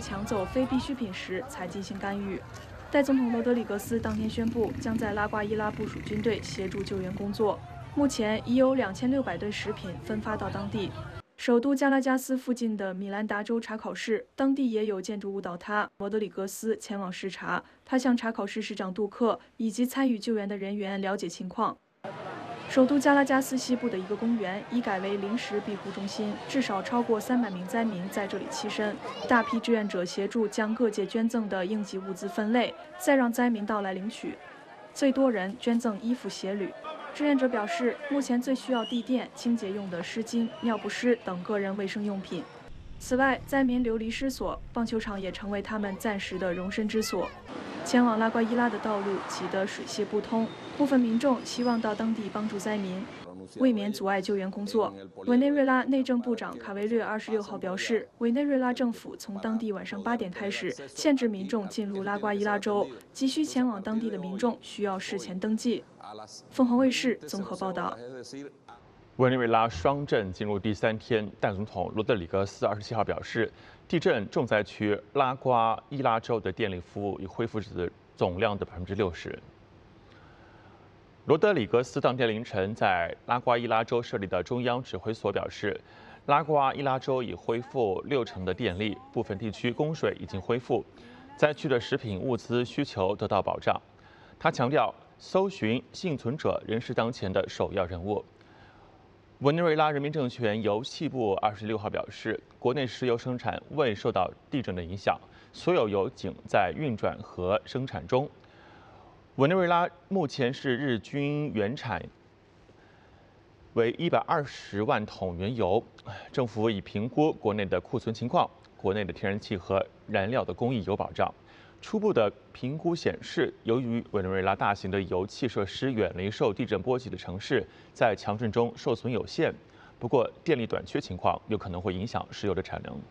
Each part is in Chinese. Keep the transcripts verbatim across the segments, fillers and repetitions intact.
抢走非必需品时才进行干预。代总统罗德里格斯当天宣布，将在拉瓜伊拉部署军队协助救援工作。目前已有两千六百吨食品分发到当地。首都加拉加斯附近的米兰达州查考市，当地也有建筑物倒塌。罗德里格斯前往视察，他向查考市市长杜克以及参与救援的人员了解情况。 首都加拉加斯西部的一个公园已改为临时庇护中心，至少超过三百名灾民在这里栖身。大批志愿者协助将各界捐赠的应急物资分类，再让灾民到来领取。最多人捐赠衣服、鞋履。志愿者表示，目前最需要地垫、清洁用的湿巾、尿不湿等个人卫生用品。此外，灾民流离失所，棒球场也成为他们暂时的容身之所。 前往拉瓜伊拉的道路挤得水泄不通，部分民众希望到当地帮助灾民，为免阻碍救援工作。委内瑞拉内政部长卡维略二十六号表示，委内瑞拉政府从当地晚上八点开始限制民众进入拉瓜伊拉州，急需前往当地的民众需要事前登记。凤凰卫视综合报道。 委内瑞拉双震进入第三天，代总统罗德里格斯二十七号表示，地震重灾区拉瓜伊拉州的电力服务已恢复至总量的百分之六十。罗德里格斯当天凌晨在拉瓜伊拉州设立的中央指挥所表示，拉瓜伊拉州已恢复六成的电力，部分地区供水已经恢复，灾区的食品物资需求得到保障。他强调，搜寻幸存者仍是当前的首要任务。 委内瑞拉人民政权油气部二十六号表示，国内石油生产未受到地震的影响，所有油井在运转和生产中。委内瑞拉目前是日均原产为一百二十万桶原油，政府已评估国内的库存情况，国内的天然气和燃料的供应有保障。 初步的评估显示，由于委内瑞拉大型的油气设施远离受地震波及的城市，在强震中受损有限。不过，电力短缺情况有可能会影响石油的产能。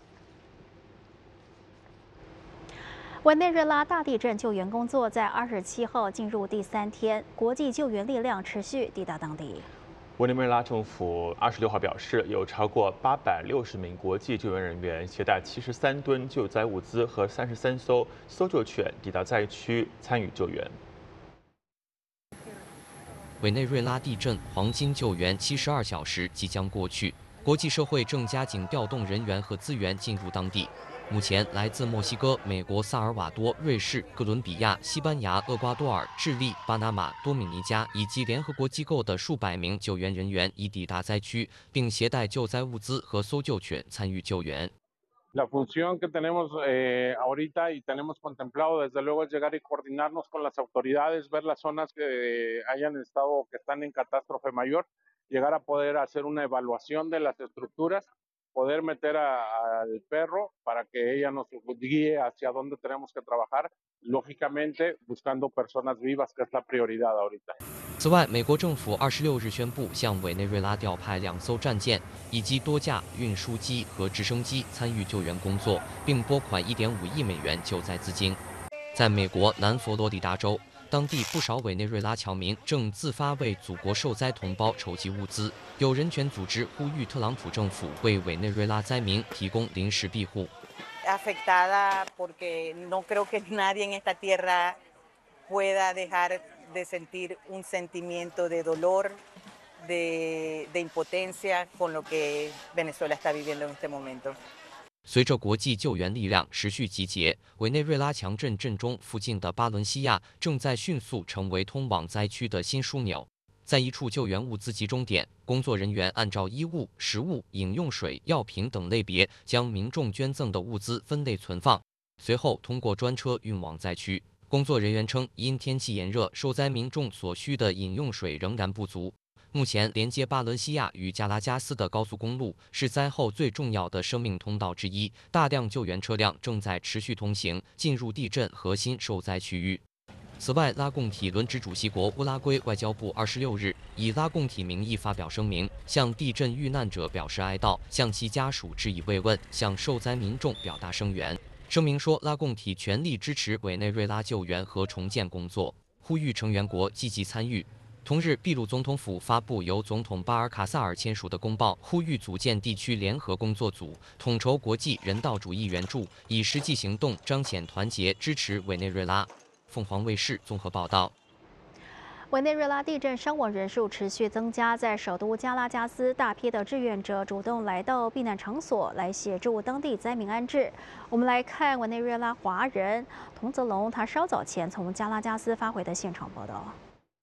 委内瑞拉大地震救援工作在二十七号进入第三天，国际救援力量持续抵达当地。 委内瑞拉政府二十六号表示，有超过八百六十名国际救援人员携带七十三吨救灾物资和三十三艘搜救犬抵达灾区参与救援。 委内瑞拉地震黄金救援七十二小时即将过去，国际社会正加紧调动人员和资源进入当地。 目前，来自墨西哥、美国、萨尔瓦多、瑞士、哥伦比亚、西班牙、厄瓜多尔、智利、巴拿马、多米尼加以及联合国机构的数百名救援人员已抵达灾区，并携带救灾物资和搜救犬参与救援。 La función que tenemos eh, ahorita y tenemos contemplado, desde luego, es llegar y coordinarnos con las autoridades, ver las zonas que hayan estado, que están en catástrofe mayor, llegar a poder hacer una evaluación de las estructuras, poder meter a, al perro para que ella nos guíe hacia dónde tenemos que trabajar, lógicamente buscando personas vivas, que es la prioridad ahorita. 此外，美国政府二十六日宣布向委内瑞拉调派两艘战舰以及多架运输机和直升机参与救援工作，并拨款一点五亿美元救灾资金。在美国南佛罗里达州，当地不少委内瑞拉侨民正自发为祖国受灾同胞筹集物资。有人权组织呼吁特朗普政府为委内瑞拉灾民提供临时庇护。 Afectada porque no creo que nadie en esta tierra pueda dejar de sentir un sentimiento de dolor, de, de impotencia con lo que Venezuela está viviendo en este momento. 随着国际救援力量持续集结，委内瑞拉强震震中附近的巴伦西亚正在迅速成为通往灾区的新枢纽。在一处救援物资集中点，工作人员按照衣物、食物、饮用水、药品等类别，将民众捐赠的物资分类存放，随后通过专车运往灾区。 工作人员称，因天气炎热，受灾民众所需的饮用水仍然不足。目前，连接巴伦西亚与加拉加斯的高速公路是灾后最重要的生命通道之一，大量救援车辆正在持续通行，进入地震核心受灾区域。此外，拉贡体轮值主席国乌拉圭外交部二十六日以拉贡体名义发表声明，向地震遇难者表示哀悼，向其家属致以慰问，向受灾民众表达声援。 声明说，拉贡体全力支持委内瑞拉救援和重建工作，呼吁成员国积极参与。 同日，秘鲁总统府发布由总统巴尔卡萨尔签署的公报，呼吁组建地区联合工作组，统筹国际人道主义援助，以实际行动彰显团结，支持委内瑞拉。凤凰卫视综合报道。 委内瑞拉地震伤亡人数持续增加，在首都加拉加斯，大批的志愿者主动来到避难场所来协助当地灾民安置。我们来看委内瑞拉华人童泽龙，他稍早前从加拉加斯发回的现场报道。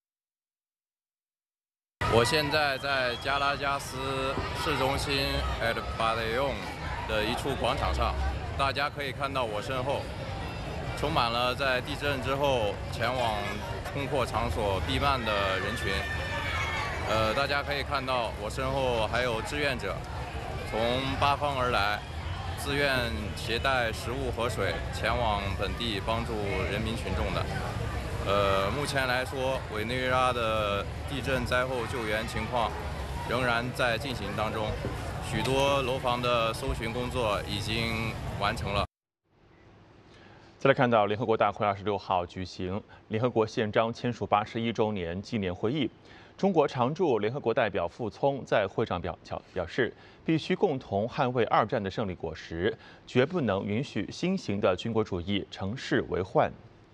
我现在在加拉加斯市中心 El Pabellón 的一处广场上，大家可以看到我身后充满了在地震之后前往空阔场所避难的人群。呃，大家可以看到我身后还有志愿者从八方而来，自愿携带食物和水前往本地帮助人民群众的。呃，目前来说，委内瑞拉的地震灾后救援情况仍然在进行当中，许多楼房的搜寻工作已经完成了。 再来看到联合国大会二十六号举行联合国宪章签署八十一周年纪念会议，中国常驻联合国代表傅聪在会上表表示，必须共同捍卫二战的胜利果实，绝不能允许新型的军国主义乘势为患。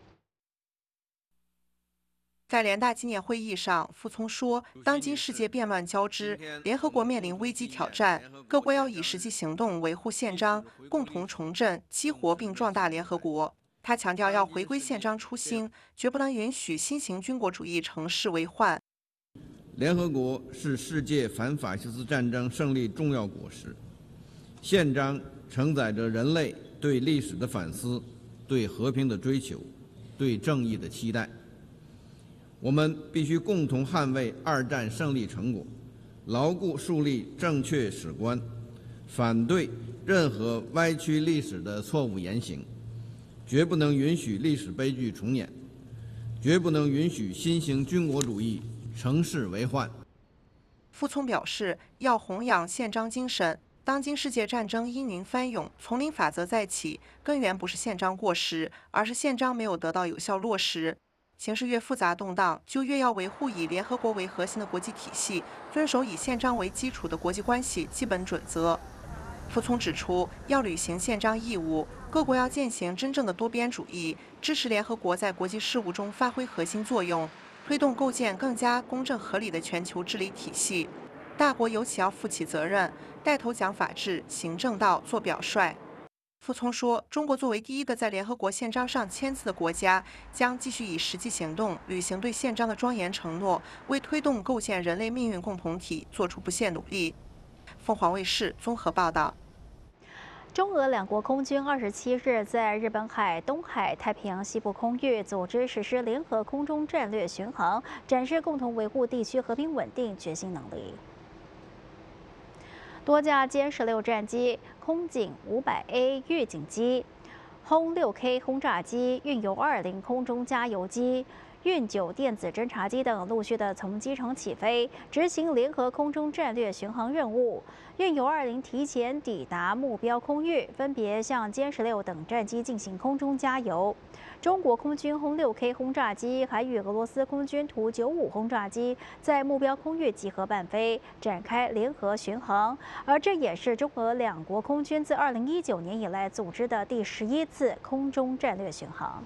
在联大纪念会议上，傅聪说，当今世界变乱交织，联合国面临危机挑战，各国要以实际行动维护宪章，共同重振、激活并壮大联合国。他强调要回归宪章初心，绝不能允许新型军国主义乘势为患。 联合国是世界反法西斯战争胜利重要果实，宪章承载着人类对历史的反思、对和平的追求、对正义的期待。我们必须共同捍卫二战胜利成果，牢固树立正确史观，反对任何歪曲历史的错误言行，绝不能允许历史悲剧重演，绝不能允许新型军国主义乘势为患。 傅聪表示，要弘扬宪章精神。当今世界战争因云翻涌，丛林法则再起，根源不是宪章过时，而是宪章没有得到有效落实。形势越复杂动荡，就越要维护以联合国为核心的国际体系，遵守以宪章为基础的国际关系基本准则。傅聪指出，要履行宪章义务，各国要践行真正的多边主义，支持联合国在国际事务中发挥核心作用，推动构建更加公正合理的全球治理体系。大国尤其要负起责任，带头讲法治、行正道、做表率。傅聪说，中国作为第一个在联合国宪章上签字的国家，将继续以实际行动履行对宪章的庄严承诺，为推动构建人类命运共同体做出不懈努力。凤凰卫视综合报道。 中俄两国空军二十七日在日本海、东海、太平洋西部空域组织实施联合空中战略巡航，展示共同维护地区和平稳定决心能力。多架歼十六战机、空警五百 A 预警机、轰六 K 轰炸机、运油二零空中加油机、运九电子侦察机等陆续的从机场起飞，执行联合空中战略巡航任务。运油二零提前抵达目标空域，分别向歼十六等战机进行空中加油。中国空军轰六 K 轰炸机还与俄罗斯空军图九五轰炸机在目标空域集合伴飞，展开联合巡航。而这也是中俄两国空军自二零一九年以来组织的第十一次空中战略巡航。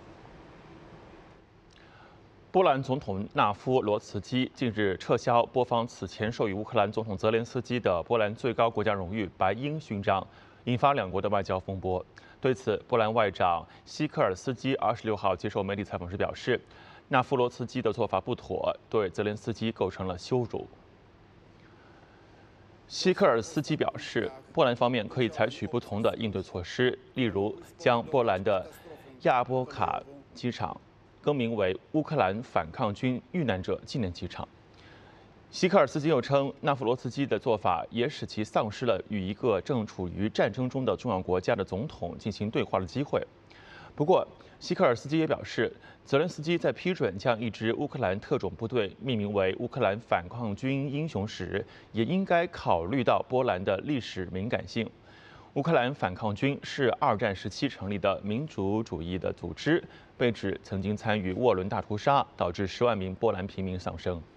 波兰总统纳夫罗茨基近日撤销波方此前授予乌克兰总统泽连斯基的波兰最高国家荣誉白鹰勋章，引发两国的外交风波。对此，波兰外长希科尔斯基二十六号接受媒体采访时表示，纳夫罗茨基的做法不妥，对泽连斯基构成了羞辱。希科尔斯基表示，波兰方面可以采取不同的应对措施，例如将波兰的亚波卡机场更名为乌克兰反抗军遇难者纪念机场。希科尔斯基又称，纳夫罗茨基的做法也使其丧失了与一个正处于战争中的重要国家的总统进行对话的机会。不过，希科尔斯基也表示，泽连斯基在批准将一支乌克兰特种部队命名为乌克兰反抗军英雄时，也应该考虑到波兰的历史敏感性。 乌克兰反抗军是二战时期成立的民族主义的组织，被指曾经参与沃伦大屠杀，导致十万名波兰平民丧生。